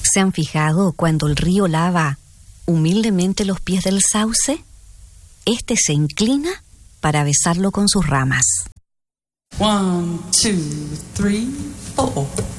¿Se han fijado cuando el río lava humildemente los pies del sauce? Este se inclina para besarlo con sus ramas. 1, 2, 3, 4.